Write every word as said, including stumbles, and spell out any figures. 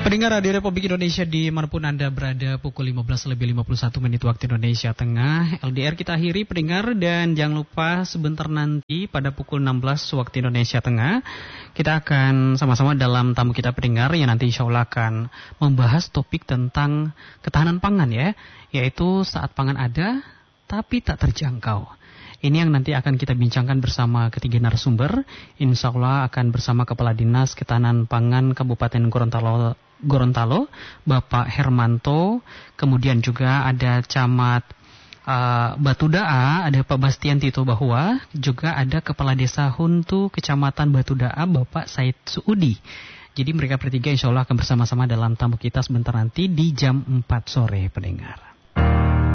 Pendengar Radio Republik Indonesia dimanapun Anda berada, pukul lima belas lebih lima puluh satu menit waktu Indonesia Tengah. L D R kita akhiri pendengar, dan jangan lupa sebentar nanti pada pukul enam belas waktu Indonesia Tengah kita akan sama-sama dalam tamu kita pendengar yang nanti insya Allah akan membahas topik tentang ketahanan pangan ya, yaitu saat pangan ada tapi tak terjangkau. Ini yang nanti akan kita bincangkan bersama ketiga narasumber. Insya Allah akan bersama Kepala Dinas Ketahanan Pangan Kabupaten Gorontalo, Gorontalo Bapak Hermanto. Kemudian juga ada Camat uh, Batu Daa, ada Pak Bastian Tito Bahwa. Juga ada Kepala Desa Huntu Kecamatan Batu Daa, Bapak Said Suudi. Jadi mereka bertiga insya Allah akan bersama-sama dalam tamu kita sebentar nanti di jam empat sore pendengar.